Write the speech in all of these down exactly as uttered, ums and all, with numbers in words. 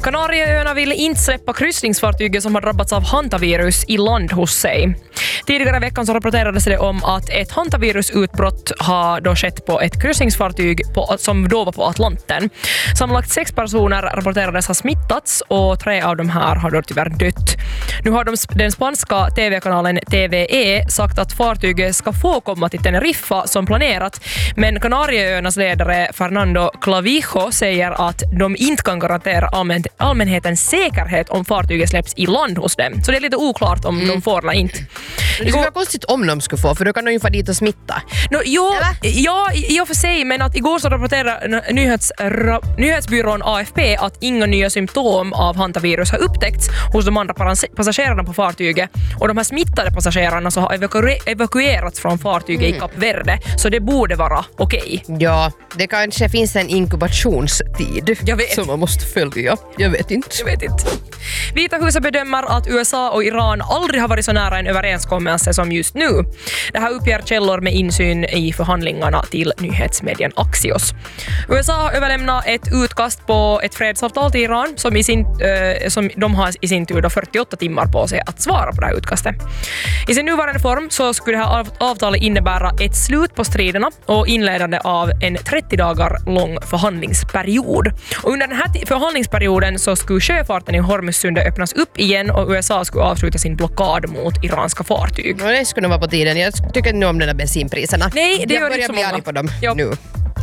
Kanarieöarna ville inte släppa kryssningsfartyget som har drabbats av hantavirus i land hos sig. Tidigare i veckan så rapporterades det om att ett hantavirusutbrott har då skett på ett kryssningsfartyg på, som då var på Atlanten. Sammanlagt sex personer rapporterades ha smittats och tre av de här har då tyvärr dött. Nu har de, den spanska tv-kanalen T V E sagt att fartyget ska få komma till Teneriffa som planerat, men Kanarieöarnas ledare Fernando Clavijo säger att de inte kan garantera allmän, allmänhetens säkerhet om fartyget släpps i land hos dem. Så det är lite oklart om mm. de får eller inte. Det skulle vara konstigt om de skulle få, för då kan de ju få dit och smitta. No, jo, ja, i och för sig, men att igår så rapporterade nyhets, ra, nyhetsbyrån A F P att inga nya symptom av hantavirus har upptäckts hos de andra passagerarna på fartyget, och de här smittade passagerarna så har evaku- evakuerats från fartyget mm. i Kap Verde, så det borde vara okej. Okay. Ja, det kanske finns en inkubationstid som man måste följa. Jag vet inte. Jag vet inte. Vita huset bedömer att U S A och Iran aldrig har varit så nära en överenskommelse som just nu. Det här uppger källor med insyn i förhandlingarna till nyhetsmedien Axios. U S A har överlämnat ett utkast på ett fredsavtal till Iran som, i sin, äh, som de har i sin tur då fyrtioåtta timmar på sig att svara på det här utkastet. I sin nuvarande form så skulle det här avtalet innebära ett slut på striderna och inledande av en trettio dagar lång förhandlingsperiod. Och under den här förhandlingsperioden så skulle sjöfarten i Hormuzsundet öppnas upp igen och U S A skulle avsluta sin blockad mot iranska fartyg. Ja, det skulle nog vara på tiden. Jag tycker inte om de där bensinpriserna. Nej, det jag gör börjar inte så bli många. arg på dem ja. nu.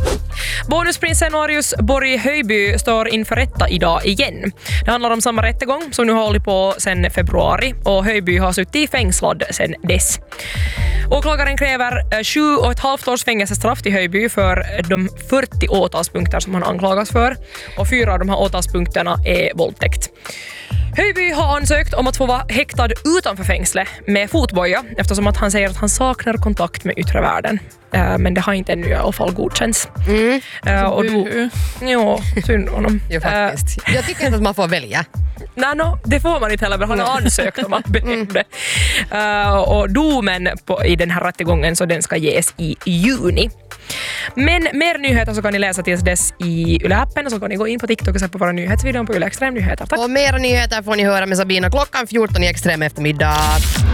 Bonusprinsen Marius Borg Höjby står inför rätta idag igen. Det handlar om samma rättegång som nu har hållit på sedan februari, och Höjby har suttit fängslad sedan dess. Åklagaren kräver sju och ett halvt års fängelsestraff till Höjby för de fyrtio åtalspunkter som han anklagas för, och fyra av de här åtalspunkterna är våldtäkt. Höjby har ansökt om att få vara häktad utanför fängslet med fotboja eftersom att han säger att han saknar kontakt med yttre världen. Uh, men det har inte ännu i alla fall godkänts. Mm. Uh, och då, ja, synd honom. Jo, faktiskt. Uh, jag tycker inte att man får välja. Nej, no, det får man inte heller, men han har ansökt om att behöva det. Uh, och domen på, i den här rättegången så den ska ges i juni. Men mer nyheter så kan ni läsa tills dess i Yle-appen, och så kan ni gå in på TikTok och se på våra nyhetsvideon på Yle Extrem Nyheter. Tack. Och mer nyheter får ni höra med Sabina klockan fjorton i Extrem eftermiddag.